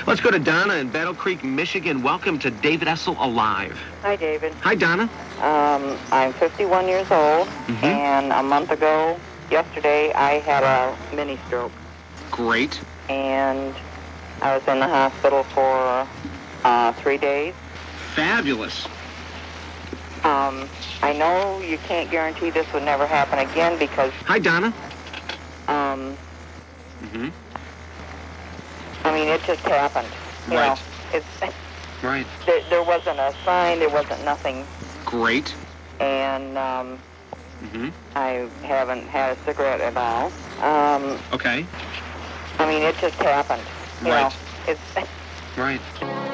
Let's go to Donna in Battle Creek, Michigan. Welcome to David Essel Alive. Hi, David. Hi, Donna. I'm 51 years old, Mm-hmm. and a month ago, yesterday, I had a mini stroke, Great. and I was in the hospital for 3 days. Fabulous. I know you can't guarantee this would never happen again because, Hi, Donna. I mean, it just happened. You Right. know, it's Right. there wasn't a sign, there wasn't nothing, Great. and I haven't had a cigarette at all. Okay. I mean, it just happened. You Right. know, it's Right.